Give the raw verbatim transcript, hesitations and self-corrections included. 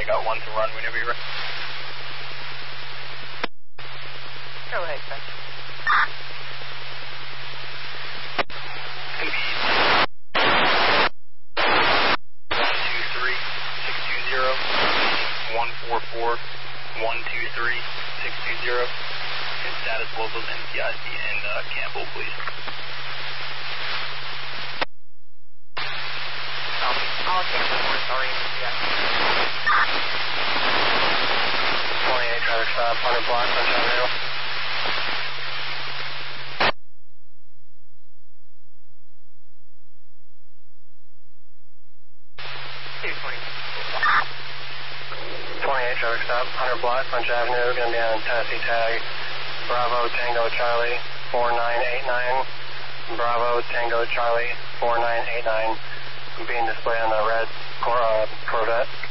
got one to run whenever you're ready. Go ahead, sir. It's going to be one two three six two zero, one four four one two three six two zero, and status locals N C I C and uh, Campbell, please. All Campbell one, sorry, yeah. twenty-eight traffic stop, one hundred block, Sunshine Avenue. twenty-eight traffic stop, one hundred block, Punch Avenue, going to be on Tennessee tag, Bravo Tango Charlie, four nine eight nine, Bravo Tango Charlie, four nine eight nine, being displayed on the red Cor uh, Corvette.